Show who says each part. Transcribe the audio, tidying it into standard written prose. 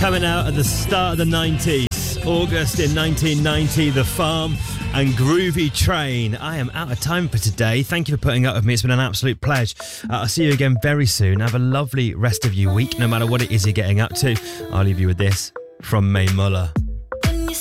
Speaker 1: coming out at the start of the 90s. August in 1990, The Farm and Groovy Train. I am out of time for today. Thank you for putting up with me. It's been an absolute pleasure. I'll see you again very soon. Have a lovely rest of your week, no matter what it is you're getting up to. I'll leave you with this from Mae Muller.